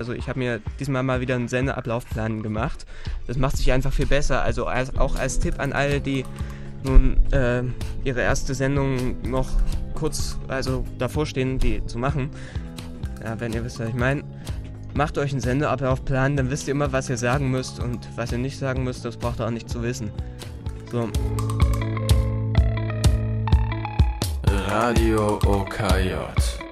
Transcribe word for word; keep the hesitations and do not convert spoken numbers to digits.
Also ich habe mir diesmal mal wieder einen Sendeablaufplan gemacht. Das macht sich einfach viel besser. Also als, auch als Tipp an alle, die nun äh, ihre erste Sendung noch kurz also davor stehen, die zu machen. Ja, wenn ihr wisst, was ich meine. Macht euch einen Sendeablaufplan, dann wisst ihr immer, was ihr sagen müsst, und was ihr nicht sagen müsst, das braucht ihr auch nicht zu wissen. So. Radio O K J